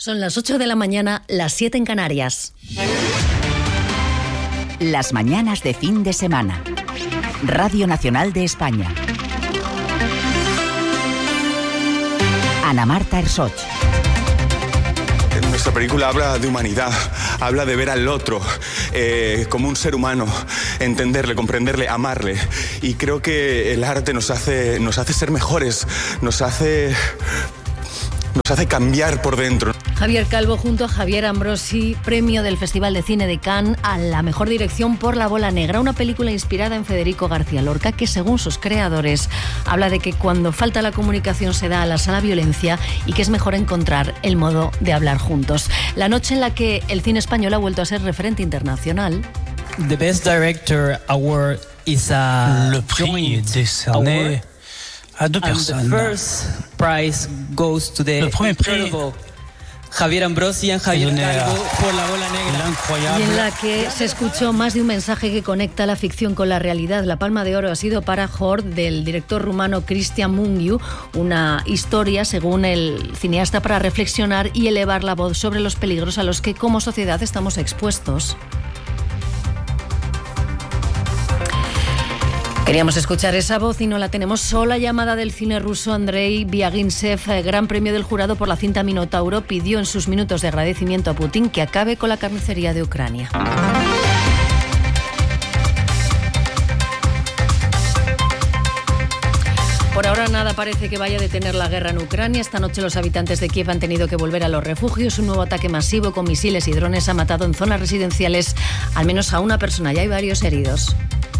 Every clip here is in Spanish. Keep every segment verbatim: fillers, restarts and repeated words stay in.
Son las ocho de la mañana, las siete en Canarias. Las mañanas de fin de semana. Radio Nacional de España. Ana Marta Ersoch. Nuestra película habla de humanidad, habla de ver al otro eh, como un ser humano, entenderle, comprenderle, amarle. Y creo que el arte nos hace, nos hace ser mejores, nos hace, nos hace cambiar por dentro. Javier Calvo junto a Javier Ambrosi, premio del Festival de Cine de Cannes a la mejor dirección por La Bola Negra, una película inspirada en Federico García Lorca que, según sus creadores, habla de que cuando falta la comunicación se da a la sana violencia y que es mejor encontrar el modo de hablar juntos. La noche en la que el cine español ha vuelto a ser referente internacional. The Best Director Award is a Le prix décerné à deux personnes. The first prize goes to the Le premier prix Javier Ambrosi y Javier Calvo por La Bola Negra. Y en la que se escuchó más de un mensaje que conecta la ficción con la realidad. La Palma de Oro ha sido para Hort, del director rumano Cristian Mungiu, una historia, según el cineasta, para reflexionar y elevar la voz sobre los peligros a los que como sociedad estamos expuestos. Queríamos escuchar esa voz y no la tenemos. Sola llamada del cine ruso, Andrei Biagintsev, gran premio del jurado por la cinta Minotauro, pidió en sus minutos de agradecimiento a Putin que acabe con la carnicería de Ucrania. Por ahora nada parece que vaya a detener la guerra en Ucrania. Esta noche los habitantes de Kiev han tenido que volver a los refugios. Un nuevo ataque masivo con misiles y drones ha matado en zonas residenciales al menos a una persona. Ya hay varios heridos.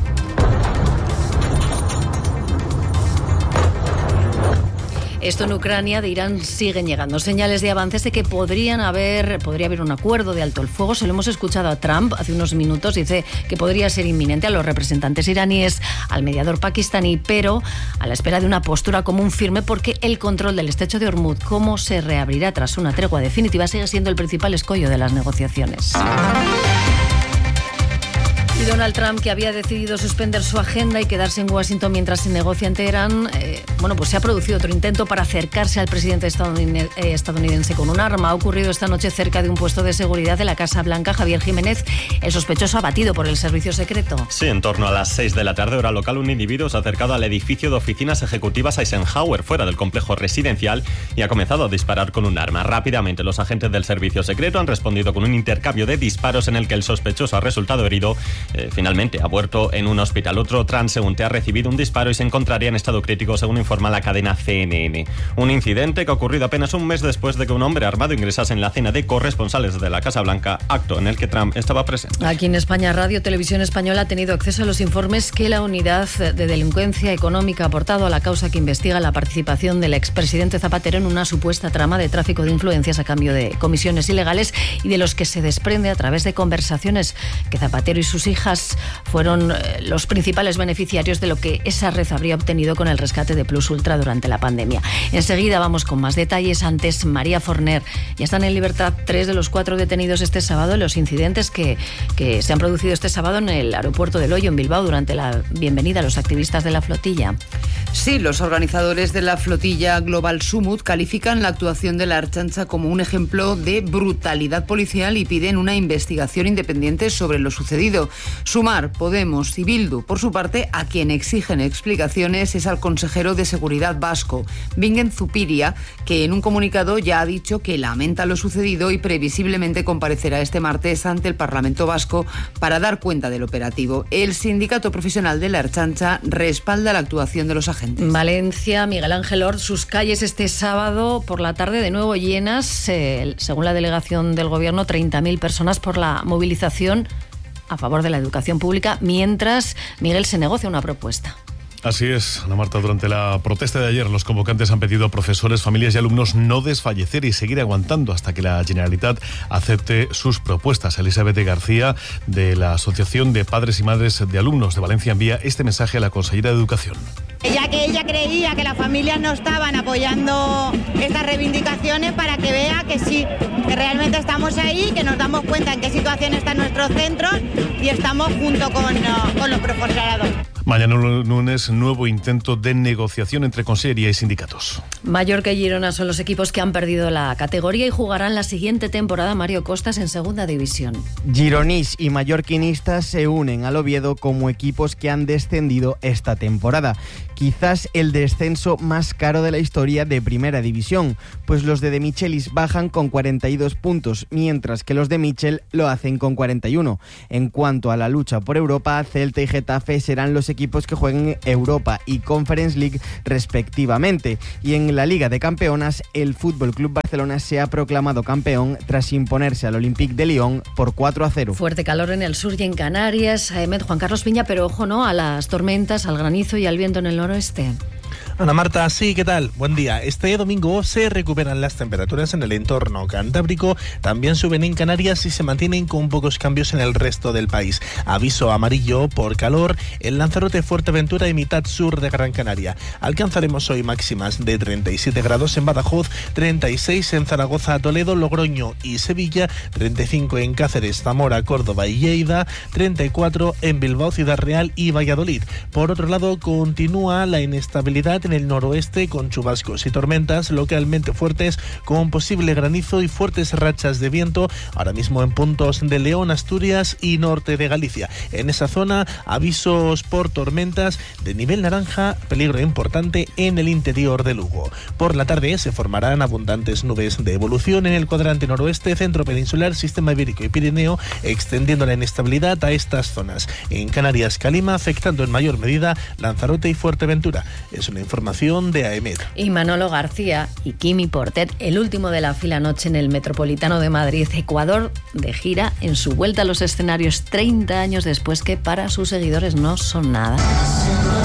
Esto en Ucrania, de Irán siguen llegando señales de avances de que podrían haber, podría haber un acuerdo de alto el fuego. Se lo hemos escuchado a Trump hace unos minutos. Dice que podría ser inminente, a los representantes iraníes, al mediador pakistaní, pero a la espera de una postura común firme, porque el control del estrecho de Hormuz, cómo se reabrirá tras una tregua definitiva, sigue siendo el principal escollo de las negociaciones. Y Donald Trump, que había decidido suspender su agenda y quedarse en Washington mientras se negocia en Teherán, eh, bueno, pues se ha producido otro intento para acercarse al presidente estadounidense, eh, estadounidense con un arma. Ha ocurrido esta noche cerca de un puesto de seguridad de la Casa Blanca. Javier Jiménez, el sospechoso abatido por el servicio secreto. Sí, en torno a las seis de la tarde, hora local, un individuo se ha acercado al edificio de oficinas ejecutivas Eisenhower, fuera del complejo residencial, y ha comenzado a disparar con un arma. Rápidamente, los agentes del servicio secreto han respondido con un intercambio de disparos en el que el sospechoso ha resultado herido. Eh, finalmente ha muerto en un hospital. Otro transeúnte ha recibido un disparo y se encontraría en estado crítico, según informa la cadena C N N. Un incidente que ha ocurrido apenas un mes después de que un hombre armado ingresase en la cena de corresponsales de la Casa Blanca, acto en el que Trump estaba presente. Aquí en España, Radio Televisión Española ha tenido acceso a los informes que la Unidad de Delincuencia Económica ha aportado a la causa que investiga la participación del expresidente Zapatero en una supuesta trama de tráfico de influencias a cambio de comisiones ilegales, y de los que se desprende a través de conversaciones que Zapatero y sus hijas fueron los principales beneficiarios de lo que esa red habría obtenido con el rescate de Plus Ultra durante la pandemia. Enseguida vamos con más detalles. Antes, María Forner. Ya están en libertad tres de los cuatro detenidos este sábado en los incidentes que, que se han producido este sábado en el aeropuerto de Loyo, en Bilbao, durante la bienvenida a los activistas de la flotilla. Sí, los organizadores de la flotilla Global Summit califican la actuación de la Ertzaintza como un ejemplo de brutalidad policial y piden una investigación independiente sobre lo sucedido. Sumar, Podemos y Bildu, por su parte, a quien exigen explicaciones es al consejero de Seguridad vasco, Bingen Zupiria, que en un comunicado ya ha dicho que lamenta lo sucedido y previsiblemente comparecerá este martes ante el Parlamento vasco para dar cuenta del operativo. El sindicato profesional de la Ertzaintza respalda la actuación de los agentes. Valencia, Miguel Ángel Ort, sus calles este sábado por la tarde de nuevo llenas, eh, según la delegación del Gobierno, treinta mil personas por la movilización a favor de la educación pública, mientras Miguel se negocia una propuesta. Así es, Ana Marta. Durante la protesta de ayer, los convocantes han pedido a profesores, familias y alumnos no desfallecer y seguir aguantando hasta que la Generalitat acepte sus propuestas. Elizabeth García, de la Asociación de Padres y Madres de Alumnos de Valencia, envía este mensaje a la consellera de Educación. Ya que ella creía que las familias no estaban apoyando estas reivindicaciones, para que vea que sí, que realmente estamos ahí, que nos damos cuenta en qué situación están nuestros centros y estamos junto con, con los profesorados. Mañana lunes, nuevo intento de negociación entre Consellería y sindicatos. Mallorca y Girona son los equipos que han perdido la categoría y jugarán la siguiente temporada, Mario Costas, en segunda división. Gironís y mallorquinistas se unen al Oviedo como equipos que han descendido esta temporada. Quizás el descenso más caro de la historia de Primera División, pues los de De Michelis bajan con cuarenta y dos puntos, mientras que los de Michel lo hacen con cuarenta y uno. En cuanto a la lucha por Europa, Celta y Getafe serán los equipos que jueguen Europa y Conference League respectivamente. Y en la Liga de Campeonas, el F C Barcelona se ha proclamado campeón tras imponerse al Olympique de Lyon por cuatro a cero. Fuerte calor en el sur y en Canarias, Ahmed, Juan Carlos Piña, pero ojo, ¿no?, a las tormentas, al granizo y al viento en el noroeste. Ana Marta, sí, ¿qué tal? Buen día. Este domingo se recuperan las temperaturas en el entorno cantábrico, también suben en Canarias y se mantienen con pocos cambios en el resto del país. Aviso amarillo por calor en Lanzarote, Fuerteventura y mitad sur de Gran Canaria. Alcanzaremos hoy máximas de treinta y siete grados en Badajoz, treinta y seis en Zaragoza, Toledo, Logroño y Sevilla, treinta y cinco en Cáceres, Zamora, Córdoba y Lleida, treinta y cuatro en Bilbao, Ciudad Real y Valladolid. Por otro lado, continúa la inestabilidad en el noroeste con chubascos y tormentas localmente fuertes con posible granizo y fuertes rachas de viento, ahora mismo en puntos de León, Asturias y norte de Galicia. En esa zona, avisos por tormentas de nivel naranja, peligro importante en el interior de Lugo. Por la tarde se formarán abundantes nubes de evolución en el cuadrante noroeste, centro peninsular, sistema ibérico y Pirineo, extendiendo la inestabilidad a estas zonas. En Canarias, calima, afectando en mayor medida Lanzarote y Fuerteventura. Es una información de A E M E D. Y Manolo García y Kimi Portet, el último de la fila anoche en el Metropolitano de Madrid, Ecuador, de gira en su vuelta a los escenarios treinta años después, que para sus seguidores no son nada.